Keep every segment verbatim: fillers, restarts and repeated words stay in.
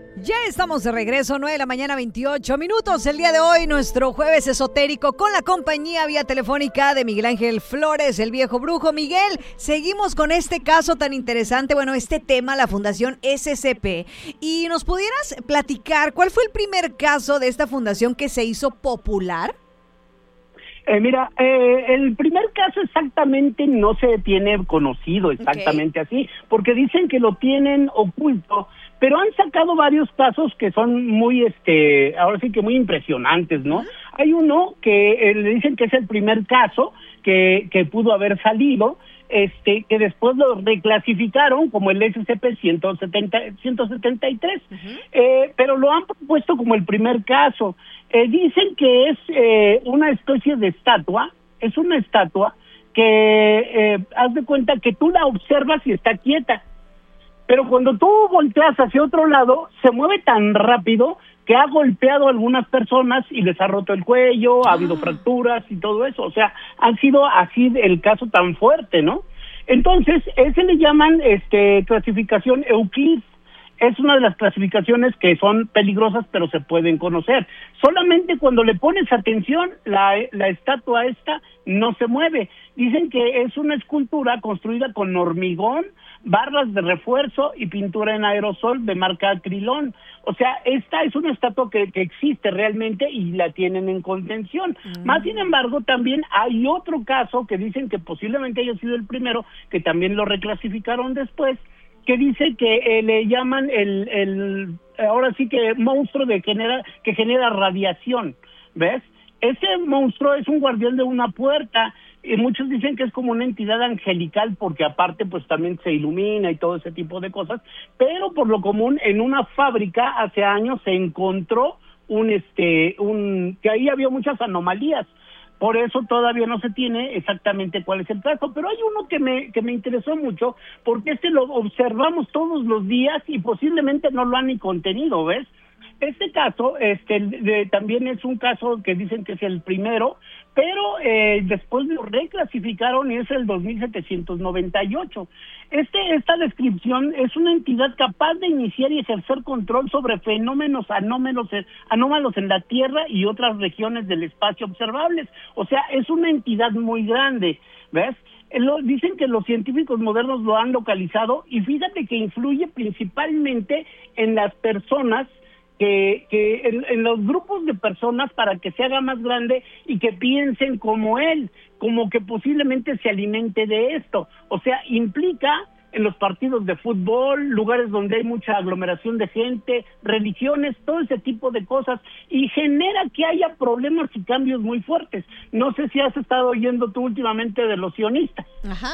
Ya estamos de regreso, nueve de la mañana, veintiocho minutos. El día de hoy, nuestro jueves esotérico con la compañía vía telefónica de Miguel Ángel Flores, el viejo brujo. Miguel, seguimos con este caso tan interesante, bueno, este tema, la Fundación S C P. Y nos pudieras platicar, ¿cuál fue el primer caso de esta fundación que se hizo popular? Eh, mira, eh, el primer caso exactamente no se tiene conocido exactamente okay. así, porque dicen que lo tienen oculto, pero han sacado varios casos que son muy, este, ahora sí que muy impresionantes, ¿no? Uh-huh. Hay uno que eh, le dicen que es el primer caso que, que pudo haber salido, este, que después lo reclasificaron como el S C P ciento setenta y tres, uh-huh. eh, pero lo han propuesto como el primer caso. Eh, dicen que es eh, una especie de estatua, es una estatua que, eh, haz de cuenta que tú la observas y está quieta, pero cuando tú volteas hacia otro lado, se mueve tan rápido que ha golpeado a algunas personas y les ha roto el cuello, ha habido fracturas y todo eso, o sea, ha sido así el caso tan fuerte, ¿no? Entonces, ese le llaman este clasificación Euclid. Es una de las clasificaciones que son peligrosas, pero se pueden conocer. Solamente cuando le pones atención, la, la estatua esta no se mueve. Dicen que es una escultura construida con hormigón, barras de refuerzo y pintura en aerosol de marca Acrilón. O sea, esta es una estatua que, que existe realmente y la tienen en contención. Mm. Más sin embargo, también hay otro caso que dicen que posiblemente haya sido el primero, que también lo reclasificaron después, que dice que eh, le llaman el, el, ahora sí que monstruo de genera, que genera radiación, ¿ves? Ese monstruo es un guardián de una puerta, y muchos dicen que es como una entidad angelical, porque aparte pues también se ilumina y todo ese tipo de cosas, pero por lo común en una fábrica hace años se encontró un, este, un, que ahí había muchas anomalías. Por eso todavía no se tiene exactamente cuál es el caso, pero hay uno que me que me interesó mucho, porque este lo observamos todos los días y posiblemente no lo han ni contenido, ¿ves? Este caso este de, también es un caso que dicen que es el primero, pero eh, después lo reclasificaron y es el dos mil setecientos noventa y ocho. Este, esta descripción es una entidad capaz de iniciar y ejercer control sobre fenómenos anómalos, anómalos en la Tierra y otras regiones del espacio observables. O sea, es una entidad muy grande, ¿ves? Lo, dicen que los científicos modernos lo han localizado y fíjate que influye principalmente en las personas, que, que en, en los grupos de personas para que se haga más grande y que piensen como él, como que posiblemente se alimente de esto. O sea, implica en los partidos de fútbol, lugares donde hay mucha aglomeración de gente, religiones, todo ese tipo de cosas, y genera que haya problemas y cambios muy fuertes. No sé si has estado oyendo tú últimamente de los sionistas. Ajá.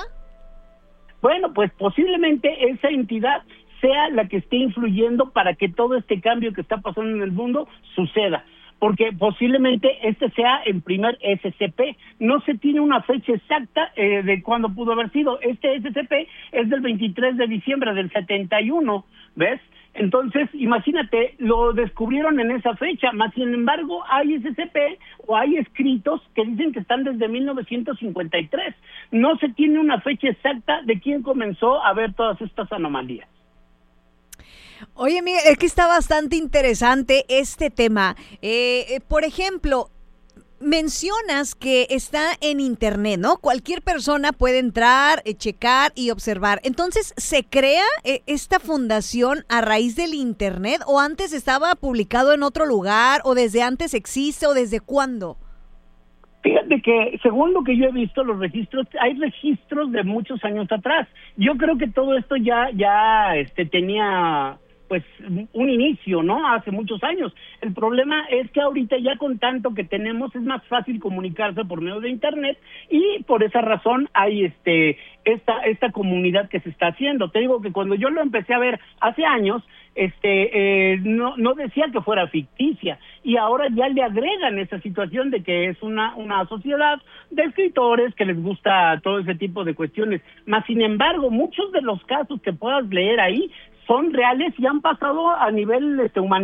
Bueno, pues posiblemente esa entidad sea la que esté influyendo para que todo este cambio que está pasando en el mundo suceda, porque posiblemente este sea el primer S C P. No se tiene una fecha exacta eh, de cuándo pudo haber sido. Este S C P es del veintitrés de diciembre del setenta y uno, ¿ves? Entonces, imagínate, lo descubrieron en esa fecha, más sin embargo hay S C P o hay escritos que dicen que están desde mil novecientos cincuenta y tres. No se tiene una fecha exacta de quién comenzó a ver todas estas anomalías. Oye, Miguel, es que está bastante interesante este tema. Eh, eh, por ejemplo, mencionas que está en internet, ¿no? Cualquier persona puede entrar, eh, checar y observar. Entonces, ¿se crea eh, esta fundación a raíz del internet o antes estaba publicado en otro lugar o desde antes existe o desde cuándo? Fíjate que según lo que yo he visto, los registros, hay registros de muchos años atrás. Yo creo que todo esto ya ya este tenía pues un inicio, ¿no? Hace muchos años. El problema es que ahorita ya con tanto que tenemos es más fácil comunicarse por medio de internet y por esa razón hay este esta esta comunidad que se está haciendo. Te digo que cuando yo lo empecé a ver hace años, este eh, no no decía que fuera ficticia y ahora ya le agregan esa situación de que es una una sociedad de escritores que les gusta todo ese tipo de cuestiones. Más sin embargo, muchos de los casos que puedas leer ahí son reales y han pasado a nivel este, humanitario.